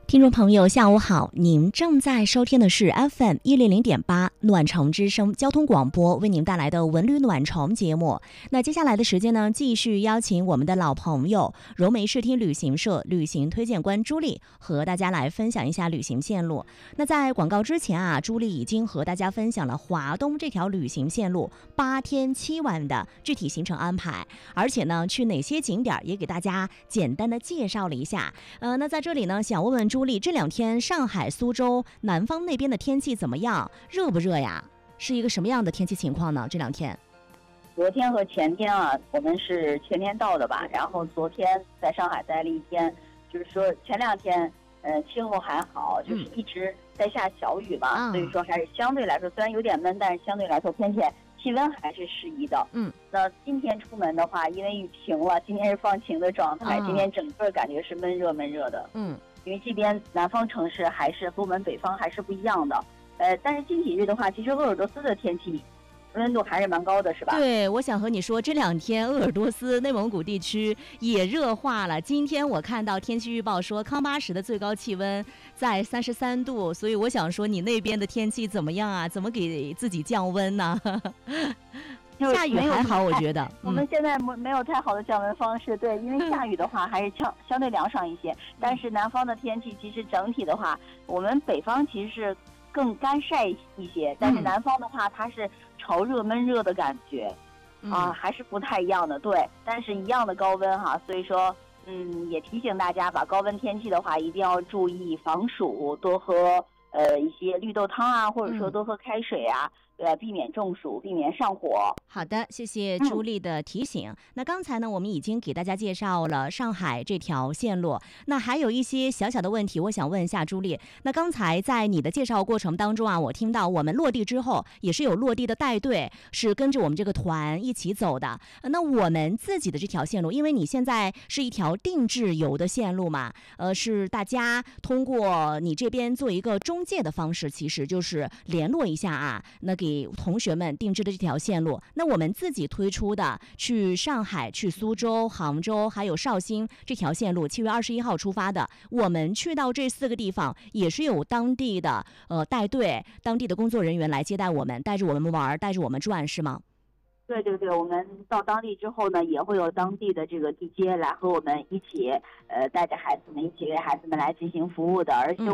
听众朋友，下午好！您正在收听的是 FM100.8暖城之声交通广播为您带来的文旅暖城节目。那接下来的时间呢，继续邀请我们的老朋友柔梅视听旅行社旅行推荐官朱莉和大家来分享一下旅行线路。那在广告之前啊，朱莉已经和大家分享了华东这条旅行线路8天7晚的具体行程安排，而且呢，去哪些景点也给大家简单的介绍了一下。那在这里呢，想问问朱莉，这2天上海、苏州、南方那边的天气怎么样？热不热呀？是一个什么样的天气情况呢？这2天？ 昨天和前天啊，我们是全天到的吧，然后昨天在上海待了1天，就是说前2天，气候还好，就是一直在下小雨嘛，所以说还是相对来说虽然有点闷，但是相对来说天气温还是适宜的。那今天出门的话，因为雨停了，今天是放晴的状态，今天整个感觉是闷热的。因为这边南方城市还是和我们北方还是不一样的。但是近几日的话，其实鄂尔多斯的天气温度还是蛮高的，是吧？ 对，我想和你说，这2天鄂尔多斯、内蒙古地区也热化了。今天我看到天气预报说，康巴什的最高气温在33度，所以我想说，你那边的天气怎么样啊？怎么给自己降温呢？下雨还好，我觉得。 我们现在没有太好的降温方式，对，因为下雨的话还是相对凉爽一些。但是南方的天气其实整体的话，我们北方其实是更干晒一些，但是南方的话它是潮热闷热的感觉，还是不太一样的。对，但是一样的高温哈，所以说也提醒大家，把高温天气的话一定要注意防暑，多喝一些绿豆汤啊，或者说多喝开水啊。避免中暑，避免上火。 好的，谢谢朱莉的提醒。那刚才呢，我们已经给大家介绍了上海这条线路，那还有一些小小的问题，我想问一下朱莉。那刚才在你的介绍过程当中啊，我听到我们落地之后也是有落地的带队，是跟着我们这个团一起走的。那我们自己的这条线路，因为你现在是一条定制游的线路嘛，是大家通过你这边做一个中介的方式，其实就是联络一下啊，那给同学们定制的这条线路。那我们自己推出的去上海、去苏州、杭州还有绍兴这条线路，7月21号出发的，我们去到这4个地方也是有当地的带队，当地的工作人员来接待我们，带着我们玩，带着我们转，是吗？ 对，我们到当地之后呢，也会有当地的这个地接来和我们一起带着孩子们一起为孩子们来进行服务的，而且